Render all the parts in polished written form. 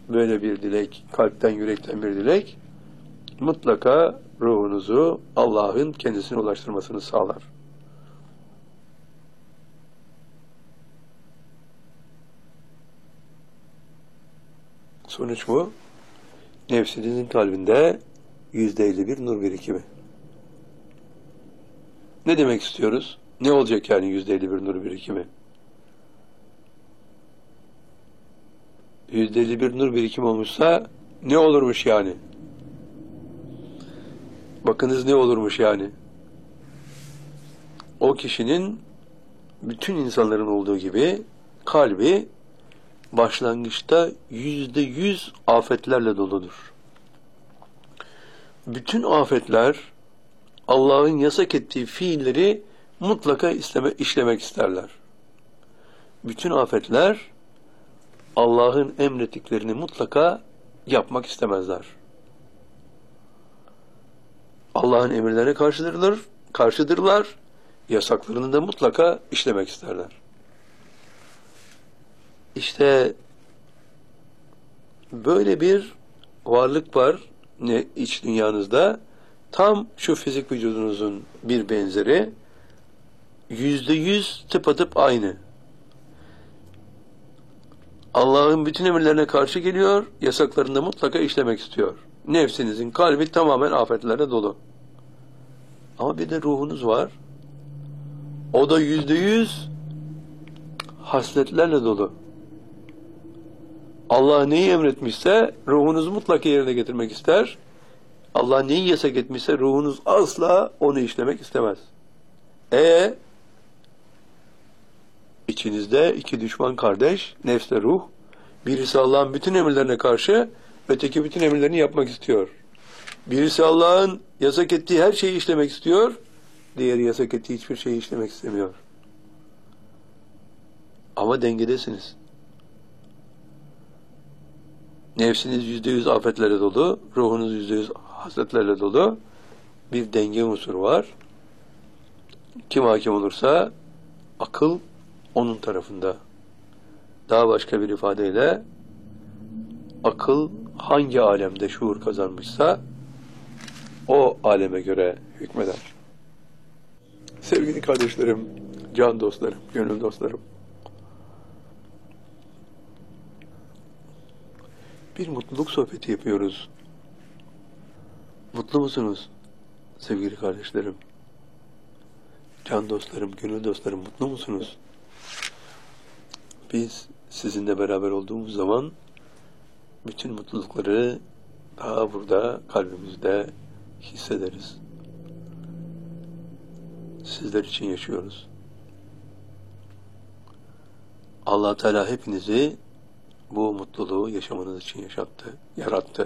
böyle bir dilek, kalpten yürekten bir dilek, mutlaka ruhunuzu Allah'ın kendisine ulaştırmasını sağlar. Sonuç bu. Nefsinizin kalbinde %51 nur birikimi. Ne demek istiyoruz? Ne olacak yani %51 nur birikimi? %51 nur birikimi olmuşsa ne olurmuş yani? Bakınız ne olurmuş yani? O kişinin bütün insanların olduğu gibi kalbi başlangıçta %100 afetlerle doludur. Bütün afetler Allah'ın yasak ettiği fiilleri mutlaka işlemek isterler. Bütün afetler Allah'ın emrettiklerini mutlaka yapmak istemezler. Allah'ın emirlerine karşıdırlar, yasaklarını da mutlaka işlemek isterler. İşte böyle bir varlık var iç dünyanızda. Tam şu fizik vücudunuzun bir benzeri, %100 tıpatıp aynı. Allah'ın bütün emirlerine karşı geliyor, yasaklarını da mutlaka işlemek istiyor. Nefsinizin kalbi tamamen afetlerle dolu. Ama bir de ruhunuz var. O da %100 hasletlerle dolu. Allah neyi emretmişse ruhunuz mutlaka yerine getirmek ister. Allah neyi yasak etmişse ruhunuz asla onu işlemek istemez. İçinizde iki düşman kardeş, nefsle ruh, birisi Allah'ın bütün emirlerine karşı, öteki bütün emirlerini yapmak istiyor. Birisi Allah'ın yasak ettiği her şeyi işlemek istiyor, diğeri yasak ettiği hiçbir şeyi işlemek istemiyor. Ama dengedesiniz. Nefsiniz %100 afetlerle dolu, ruhunuz %100 hasletlerle dolu. Bir denge unsuru var. Kim hakim olursa akıl onun tarafında. Daha başka bir ifadeyle akıl hangi alemde şuur kazanmışsa o aleme göre hükmeder. Sevgili kardeşlerim, can dostlarım, gönül dostlarım, bir mutluluk sohbeti yapıyoruz. Mutlu musunuz sevgili kardeşlerim? Can dostlarım, gönül dostlarım, mutlu musunuz? Biz sizinle beraber olduğumuz zaman bütün mutlulukları daha burada kalbimizde hissederiz. Sizler için yaşıyoruz. Allah Teala hepinizi bu mutluluğu yaşamanız için yarattı.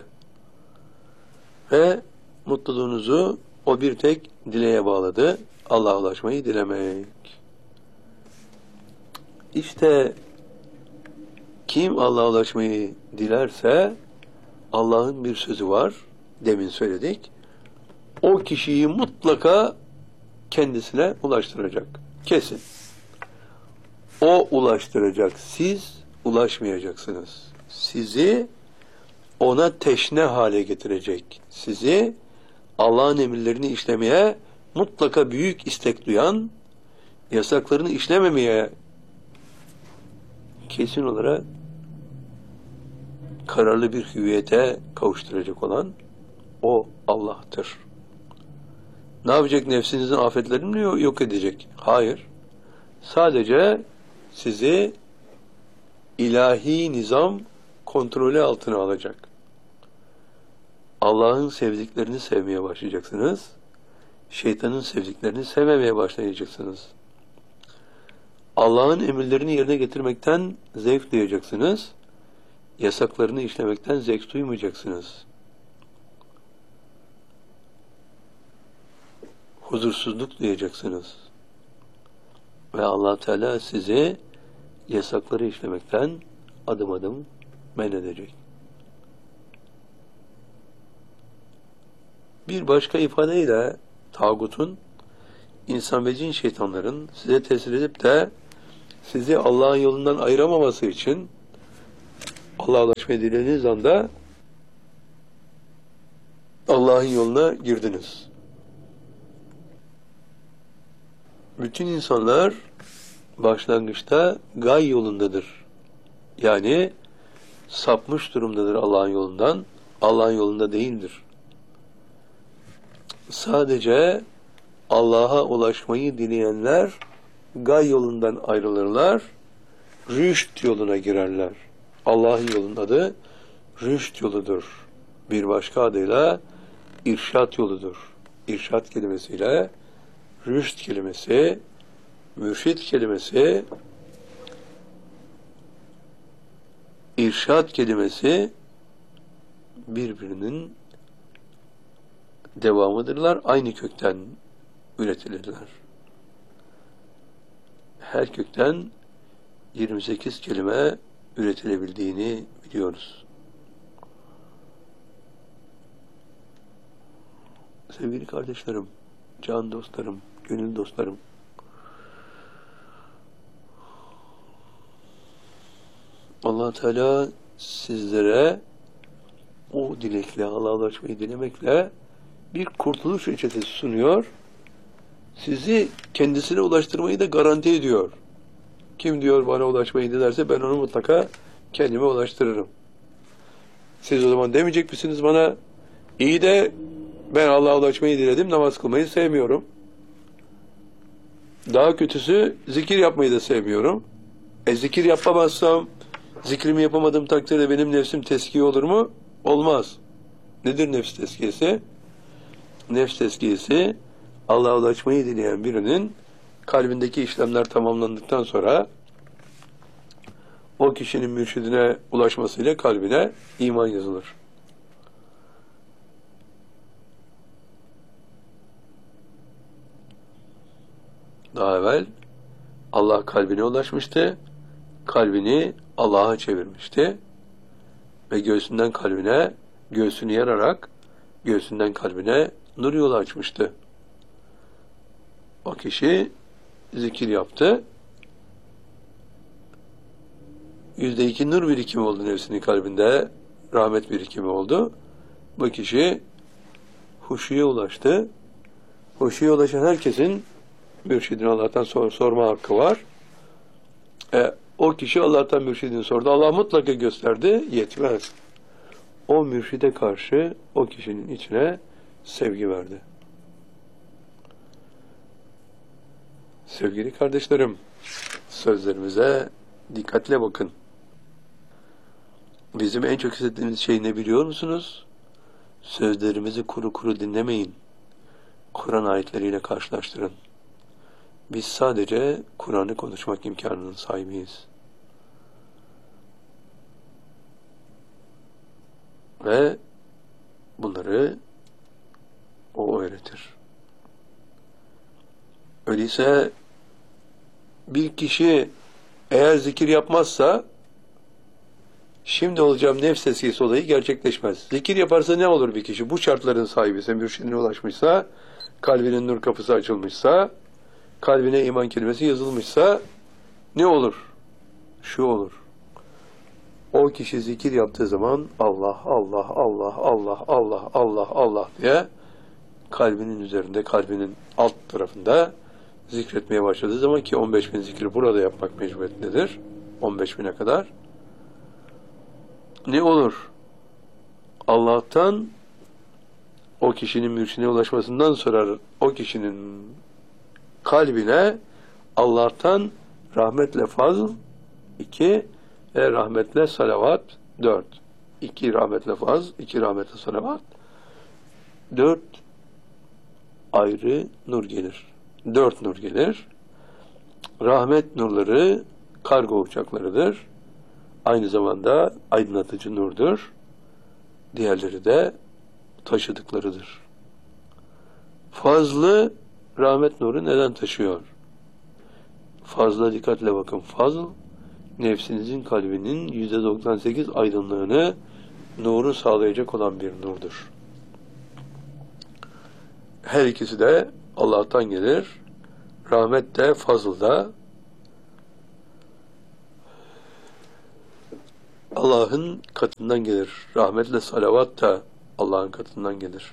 Ve mutluluğunuzu o bir tek dileğe bağladı. Allah'a ulaşmayı dilemek. İşte kim Allah'a ulaşmayı dilerse Allah'ın bir sözü var. Demin söyledik. O kişiyi mutlaka kendisine ulaştıracak. Kesin. O ulaştıracak. Siz ulaşmayacaksınız. Sizi ona teşne hale getirecek. Sizi Allah'ın emirlerini işlemeye mutlaka büyük istek duyan, yasaklarını işlememeye kesin olarak kararlı bir hüviyete kavuşturacak olan o Allah'tır. Ne yapacak? Nefsinizin afetlerini mi yok edecek? Hayır. Sadece sizi ilahi nizam kontrolü altına alacak. Allah'ın sevdiklerini sevmeye başlayacaksınız. Şeytanın sevdiklerini sevmemeye başlayacaksınız. Allah'ın emirlerini yerine getirmekten zevk duyacaksınız. Yasaklarını işlemekten zevk duymayacaksınız. Huzursuzluk duyacaksınız. Ve Allah Teala sizi yasakları işlemekten adım adım men edecek. Bir başka ifadeyle tağutun, insan ve cin şeytanların size tesir edip de sizi Allah'ın yolundan ayıramaması için Allah'a ulaşmayı dilediğiniz anda Allah'ın yoluna girdiniz. Bütün insanlar başlangıçta gay yolundadır. Yani sapmış durumdadır Allah'ın yolundan. Allah'ın yolunda değildir. Sadece Allah'a ulaşmayı dileyenler gay yolundan ayrılırlar, rüşt yoluna girerler. Allah'ın yolunun adı rüşt yoludur. Bir başka adıyla irşat yoludur. İrşat kelimesiyle rüşt kelimesi, mürşit kelimesi, irşat kelimesi birbirinin devamıdırlar. Aynı kökten üretilirler. Her kökten 28 kelime üretilebildiğini biliyoruz. Sevgili kardeşlerim, can dostlarım, gönül dostlarım, Allah Teala sizlere o dilekle, Allah'a ulaşmayı dilemekle bir kurtuluş reçetesi sunuyor. Sizi kendisine ulaştırmayı da garanti ediyor. Kim diyor bana ulaşmayı dilerse ben onu mutlaka kendime ulaştırırım. Siz o zaman demeyecek misiniz bana, iyi de ben Allah'a ulaşmayı diledim, namaz kılmayı sevmiyorum. Daha kötüsü zikir yapmayı da sevmiyorum. Zikir yapamazsam, zikrimi yapamadığım takdirde benim nefsim teskiye olur mu? Olmaz. Nedir nefs teskiyesi? Nefs teskiyesi, Allah'a ulaşmayı dileyen birinin kalbindeki işlemler tamamlandıktan sonra o kişinin mürşidine ulaşmasıyla kalbine iman yazılır. Daha evvel Allah kalbine ulaşmıştı, kalbini Allah'a çevirmişti ve göğsünden kalbine, göğsünü yararak göğsünden kalbine nur yolu açmıştı. O kişi zikir yaptı. %2 nur birikimi oldu nefsinin kalbinde. Rahmet birikimi oldu. Bu kişi huşuya ulaştı. Huşuya ulaşan herkesin mürşidine Allah'tan sorma hakkı var. O kişi Allah'tan mürşidini sordu. Allah mutlaka gösterdi. Yetmez. O mürşide karşı o kişinin içine sevgi verdi. Sevgili kardeşlerim, sözlerimize dikkatle bakın. Bizim en çok istediğimiz şey ne biliyor musunuz? Sözlerimizi kuru kuru dinlemeyin. Kur'an ayetleriyle karşılaştırın. Biz sadece Kur'an'ı konuşmak imkanının sahibiyiz. Ve bunları o öğretir. Öyleyse bir kişi eğer zikir yapmazsa şimdi olacağım nefs teskiyesi olayı gerçekleşmez. Zikir yaparsa ne olur bir kişi? Bu şartların sahibi, mürşidine ulaşmışsa, kalbinin nur kapısı açılmışsa, kalbine iman kelimesi yazılmışsa ne olur? Şu olur. O kişi zikir yaptığı zaman Allah, Allah, Allah, Allah, Allah, Allah, Allah diye kalbinin üzerinde, kalbinin alt tarafında zikretmeye başladığı zaman, ki 15.000 zikri burada yapmak mecburiyetindedir. 15.000'e kadar. Ne olur? Allah'tan o kişinin mürşidine ulaşmasından sonra o kişinin kalbine Allah'tan rahmetle fazl 2 ve rahmetle salavat 4. 2 rahmetle fazl, 2 rahmetle salavat 4 ayrı nur gelir. 4 nur gelir. Rahmet nurları kargo uçaklarıdır. Aynı zamanda aydınlatıcı nurdur. Diğerleri de taşıdıklarıdır. Fazlı rahmet nuru neden taşıyor? Fazla dikkatle bakın. Fazl, nefsinizin kalbinin %98 aydınlığını, nuru sağlayacak olan bir nurdur. Her ikisi de Allah'tan gelir. Rahmet de, fazl da. Allah'ın katından gelir. Rahmetle salavat da Allah'ın katından gelir.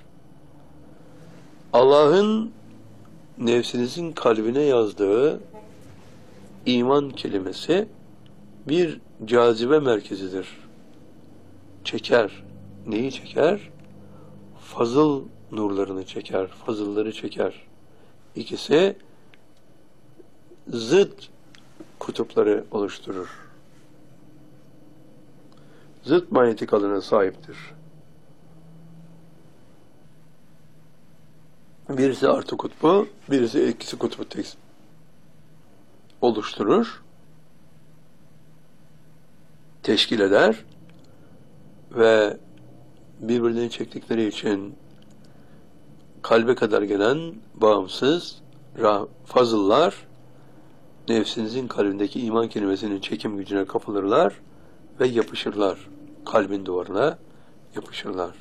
Allah'ın nefsinizin kalbine yazdığı iman kelimesi bir cazibe merkezidir. Çeker. Neyi çeker? Fazıl nurlarını çeker, fazılları çeker. İkisi zıt kutupları oluşturur. Zıt manyetik alana sahiptir. Birisi artı kutbu, birisi eksi kutbu oluşturur, teşkil eder ve birbirini çektikleri için kalbe kadar gelen bağımsız fazıllar nefsinizin kalbindeki iman kelimesinin çekim gücüne kapılırlar ve yapışırlar. Kalbin duvarına yapışırlar.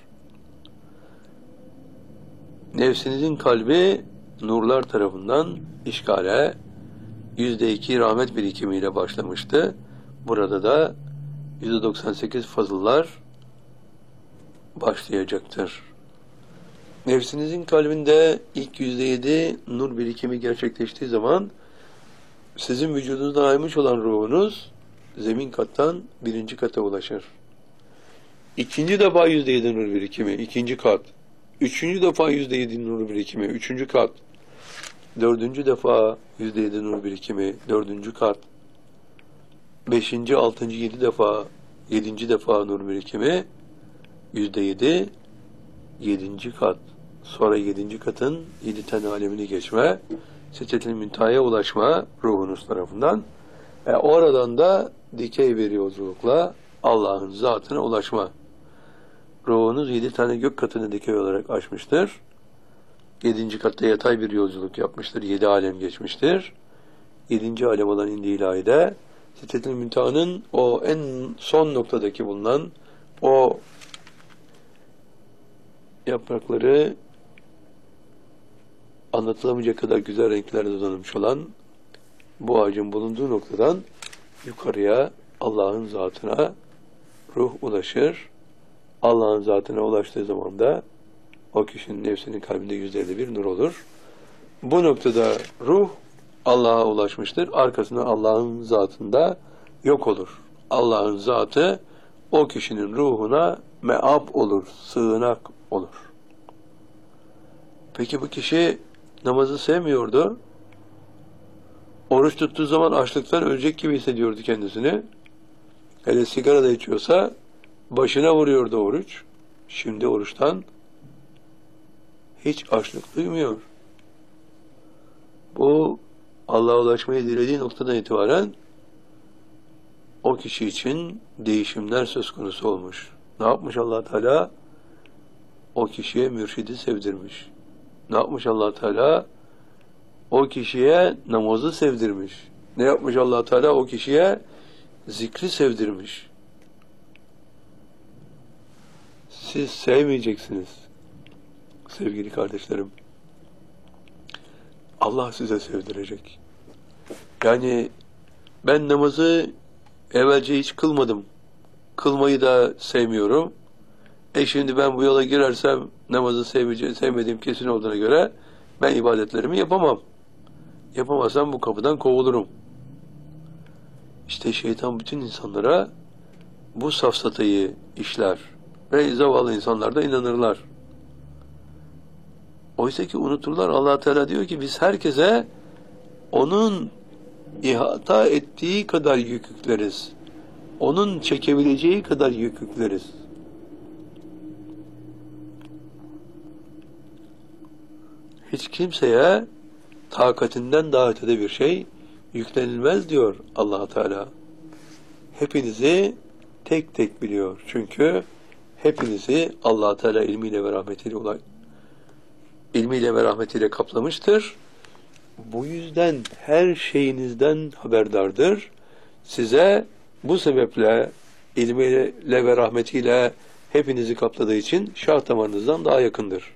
Nefsinizin kalbi nurlar tarafından işgale %2 rahmet birikimiyle başlamıştı. Burada da %98 fazıllar başlayacaktır. Nefsinizin kalbinde ilk %7 nur birikimi gerçekleştiği zaman sizin vücudunuzdan ayrılmış olan ruhunuz zemin kattan birinci kata ulaşır. İkinci defa %7 nur birikimi, ikinci kat. Üçüncü defa %7 nur birikimi, üçüncü kat. Dördüncü defa %7 nur birikimi, dördüncü kat. Beşinci, altıncı, yedinci defa nur birikimi, %7, yedinci kat. Sonra yedinci katın 7 tane alemini geçme, Sidretil Münteha'ya ulaşma ruhunuz tarafından. Oradan da dikey bir yolculukla Allah'ın zatına ulaşma. Ruhunuz 7 tane gök katını dikey olarak aşmıştır. 7. katta yatay bir yolculuk yapmıştır. 7 alem geçmiştir. 7. alem olan indi ilahide Sidretil Münteha'nın o en son noktadaki bulunan o yaprakları anlatılamayacak kadar güzel renklerde donanmış olan bu ağacın bulunduğu noktadan yukarıya Allah'ın zatına ruh ulaşır. Allah'ın zatına ulaştığı zaman da o kişinin nefsinin kalbinde %51 nur olur. Bu noktada ruh Allah'a ulaşmıştır. Arkasından Allah'ın zatında yok olur. Allah'ın zatı o kişinin ruhuna meab olur, sığınak olur. Peki bu kişi namazı sevmiyordu. Oruç tuttuğu zaman açlıktan ölecek gibi hissediyordu kendisini. Hele sigara da içiyorsa başına vuruyordu oruç. Şimdi oruçtan hiç açlık duymuyor. Bu Allah'a ulaşmayı dilediği noktadan itibaren o kişi için değişimler söz konusu olmuş. Ne yapmış Allah Teala? O kişiye mürşidi sevdirmiş. Ne yapmış Allah Teala? O kişiye namazı sevdirmiş. Ne yapmış Allah Teala? O kişiye zikri sevdirmiş. Siz sevmeyeceksiniz sevgili kardeşlerim. Allah size sevdirecek. Yani ben namazı evvelce hiç kılmadım. Kılmayı da sevmiyorum. Şimdi ben bu yola girersem namazı sevmediğim kesin olduğuna göre ben ibadetlerimi yapamam. Yapamazsam bu kapıdan kovulurum. İşte şeytan bütün insanlara bu safsatayı işler. Ve zavallı insanlar da inanırlar. Oysa ki unuturlar. Allah Teala diyor ki biz herkese onun ihata ettiği kadar yük yükleriz. Onun çekebileceği kadar yük yükleriz. Hiç kimseye takatinden daha ötede bir şey yüklenilmez diyor Allah Teala. Hepinizi tek tek biliyor. Çünkü hepinizi Allah Teala ilmiyle ve rahmetiyle kaplamıştır. Bu yüzden her şeyinizden haberdardır. Size bu sebeple ilmiyle ve rahmetiyle hepinizi kapladığı için şah damarınızdan daha yakındır.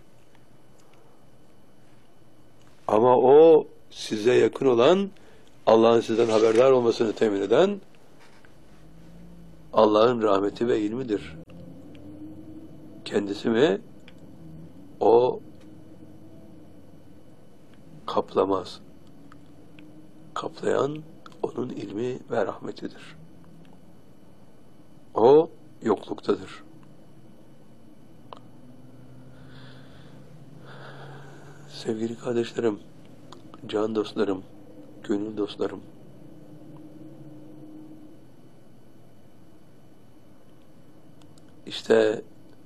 Ama o size yakın olan, Allah'ın sizden haberdar olmasını temin eden, Allah'ın rahmeti ve ilmidir. Kendisi mi? O kaplamaz. Kaplayan onun ilmi ve rahmetidir. O yokluktadır. Sevgili kardeşlerim, can dostlarım, gönül dostlarım, İşte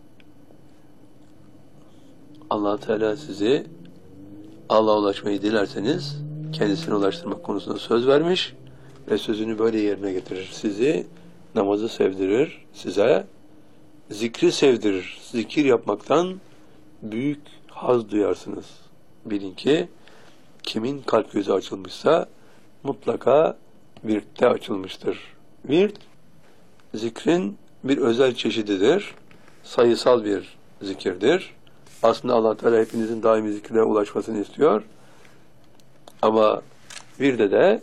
Allah Teala sizi Allah'a ulaşmayı dilerseniz kendisine ulaştırmak konusunda söz vermiş ve sözünü böyle yerine getirir. Sizi namazı sevdirir, size zikri sevdirir. Zikir yapmaktan büyük haz duyarsınız. Bilin ki kimin kalp gözü açılmışsa mutlaka virtte açılmıştır. Virt, zikrin bir özel çeşididir. Sayısal bir zikirdir. Aslında Allah Teala hepinizin daimi zikirlere ulaşmasını istiyor. Ama virde de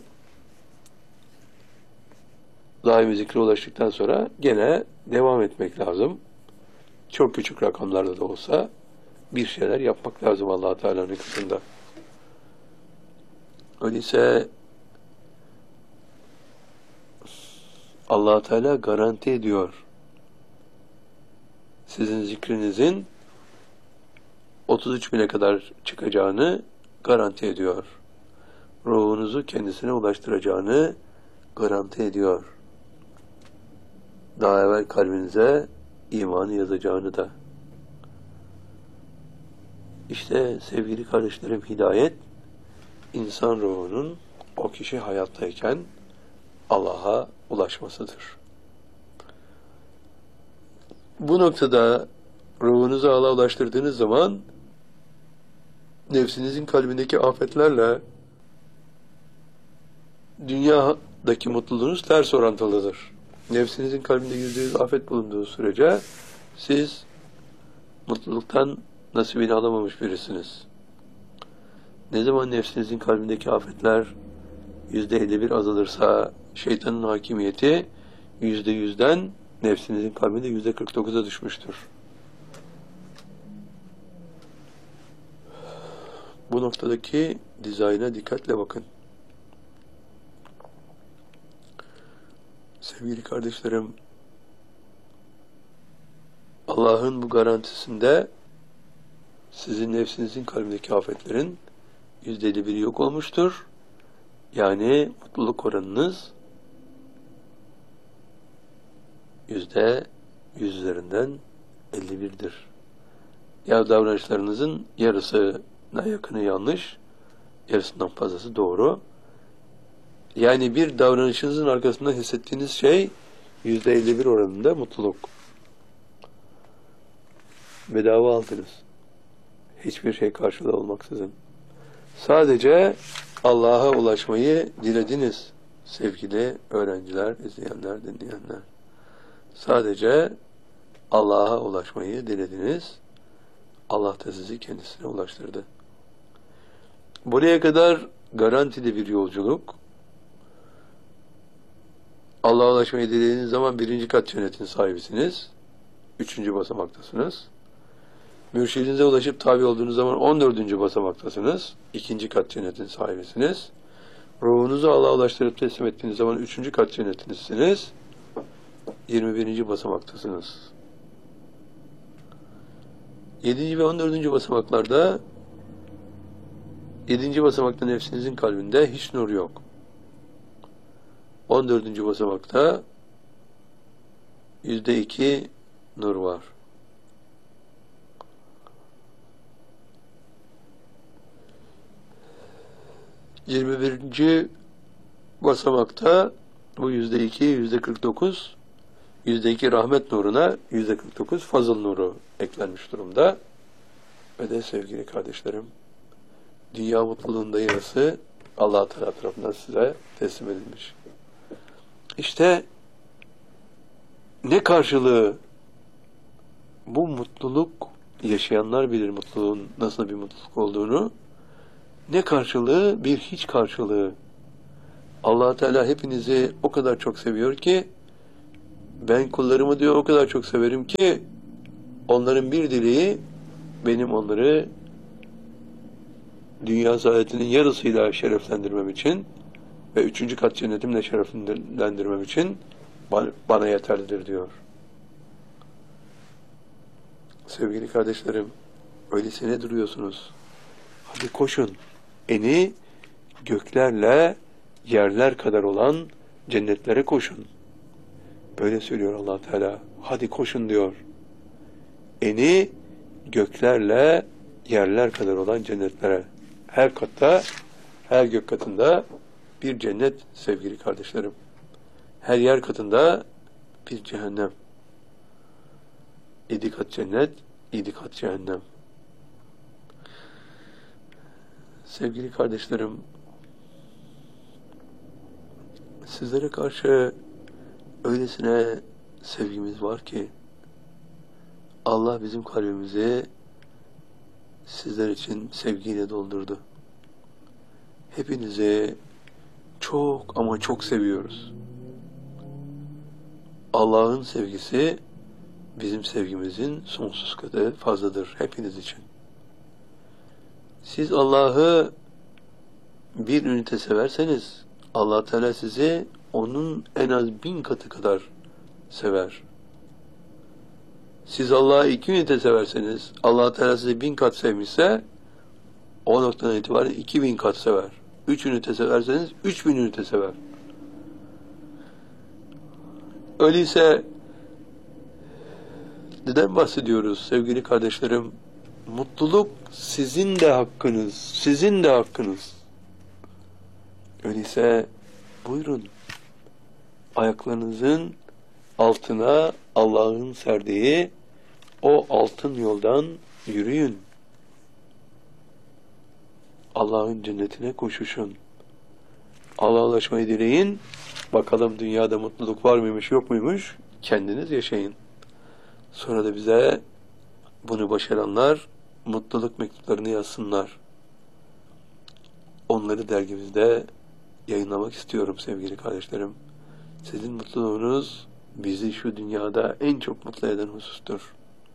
daimi zikre ulaştıktan sonra gene devam etmek lazım. Çok küçük rakamlarda da olsa bir şeyler yapmak lazım Allah Teala'nın katında. Öyleyse Allah Teala garanti ediyor. Sizin zikrinizin 33.000'e kadar çıkacağını garanti ediyor. Ruhunuzu kendisine ulaştıracağını garanti ediyor. Daha evvel kalbinize imanı yazacağını da. İşte sevgili kardeşlerim, hidayet, insan ruhunun o kişi hayattayken Allah'a ulaşmasıdır. Bu noktada ruhunuzu Allah'a ulaştırdığınız zaman nefsinizin kalbindeki afetlerle dünyadaki mutluluğunuz ters orantılıdır. Nefsinizin kalbinde %100 afet bulunduğu sürece siz mutluluktan nasibini alamamış birisiniz. Ne zaman nefsinizin kalbindeki afetler %51 azalırsa şeytanın hakimiyeti %100'den nefsinizin kalbinde %49'a düşmüştür. Bu noktadaki dizayna dikkatle bakın. Sevgili kardeşlerim, Allah'ın bu garantisinde sizin nefsinizin kalbindeki afetlerin %51'i yok olmuştur. Yani mutluluk oranınız %100 üzerinden 51'dir. Ya davranışlarınızın yarısına yakını yanlış, yarısından fazlası doğru. Yani bir davranışınızın arkasında hissettiğiniz şey %51 oranında mutluluk. Bedava aldınız. Hiçbir şey karşılığı olmaksızın. Sadece Allah'a ulaşmayı dilediniz sevgili öğrenciler, izleyenler, dinleyenler. Sadece Allah'a ulaşmayı dilediniz. Allah da sizi kendisine ulaştırdı. Buraya kadar garantili bir yolculuk. Allah'a ulaşmayı dilediğiniz zaman 1. kat cennetin sahibisiniz. 3. basamaktasınız. Mürşidinize ulaşıp tabi olduğunuz zaman 14. basamaktasınız. 2. kat cennetin sahibisiniz. Ruhunuzu Allah'a ulaştırıp teslim ettiğiniz zaman 3. kat cennetinizsiniz. 21. basamaktasınız. 7. ve 14. basamaklarda 7. basamakta nefsinizin kalbinde hiç nur yok. 14. basamakta %2 nur var. 21. basamakta bu %2, %49, %2 rahmet nuruna %49 fazıl nuru eklenmiş durumda. Ve de sevgili kardeşlerim, dünya mutluluğunda yarısı Allah Teala tarafından size teslim edilmiş. İşte ne karşılığı bu mutluluk, yaşayanlar bilir mutluluğun nasıl bir mutluluk olduğunu, ne karşılığı? Bir hiç karşılığı. Allah Teala hepinizi o kadar çok seviyor ki ben kullarımı diyor o kadar çok severim ki onların bir dileği benim onları dünya saadetinin yarısıyla şereflendirmem için ve 3. kat cennetimle şereflendirmem için bana yeterlidir diyor. Sevgili kardeşlerim, öyleyse ne duruyorsunuz? Hadi koşun. Eni göklerle yerler kadar olan cennetlere koşun. Böyle söylüyor Allah Teala. Hadi koşun diyor. Eni göklerle yerler kadar olan cennetlere. Her katta, her gök katında bir cennet sevgili kardeşlerim. Her yer katında bir cehennem. 7 kat cennet, 7 kat cehennem. Sevgili kardeşlerim, sizlere karşı öylesine sevgimiz var ki Allah bizim kalbimizi sizler için sevgiyle doldurdu. Hepinizi çok ama çok seviyoruz. Allah'ın sevgisi bizim sevgimizin sonsuz katı fazladır hepiniz için. Siz Allah'ı bir ünite severseniz Allah Teala sizi onun en az 1000 katı kadar sever. Siz Allah'ı 2 ünite severseniz Allah Teala sizi 1000 kat sevmişse o noktadan itibaren 2000 kat sever. 3 ünite severseniz 3000 ünite sever. Öyleyse neden bahsediyoruz sevgili kardeşlerim? Mutluluk sizin de hakkınız, sizin de hakkınız. Öyleyse buyurun, ayaklarınızın altına Allah'ın serdiği o altın yoldan yürüyün. Allah'ın cennetine koşuşun. Allah'a ulaşmayı dileyin. Bakalım dünyada mutluluk var mıymış, yok muymuş? Kendiniz yaşayın. Sonra da bize bunu başaranlar mutluluk mektuplarını yazsınlar. Onları dergimizde yayınlamak istiyorum sevgili kardeşlerim. Sizin mutluluğunuz bizi şu dünyada en çok mutlu eden husustur.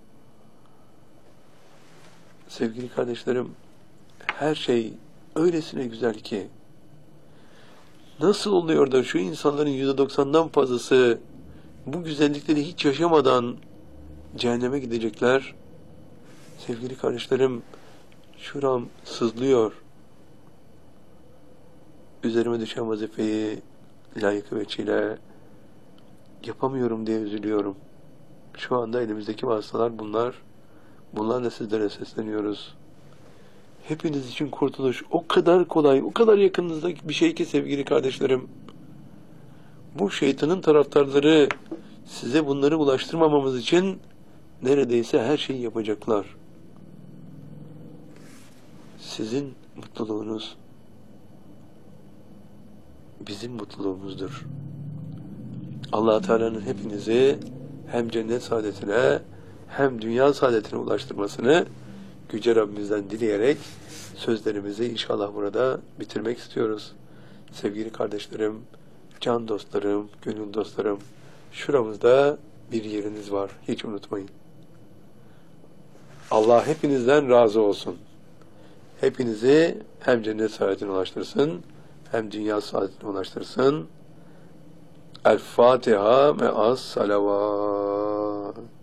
Sevgili kardeşlerim, her şey öylesine güzel ki nasıl oluyor da şu insanların %90'dan fazlası bu güzellikleri hiç yaşamadan cehenneme gidecekler? Sevgili kardeşlerim, şuram sızlıyor. Üzerime düşen vazifeyi layık veçile yapamıyorum diye üzülüyorum. Şu anda elimizdeki vasıtalar bunlar. Bunlarla sizlere sesleniyoruz. Hepiniz için kurtuluş o kadar kolay, o kadar yakınınızda bir şey ki sevgili kardeşlerim. Bu şeytanın taraftarları size bunları ulaştırmamamız için neredeyse her şeyi yapacaklar. Sizin mutluluğunuz bizim mutluluğumuzdur. Allah Teala'nın hepinizi hem cennet saadetine hem dünya saadetine ulaştırmasını Yüce Rabbimizden dileyerek sözlerimizi inşallah burada bitirmek istiyoruz. Sevgili kardeşlerim, can dostlarım, gönül dostlarım, şuramızda bir yeriniz var. Hiç unutmayın. Allah hepinizden razı olsun. Hepinizi hem cennet saadetine ulaştırsın, hem dünya saadetine ulaştırsın. El Fatiha me'as salavat.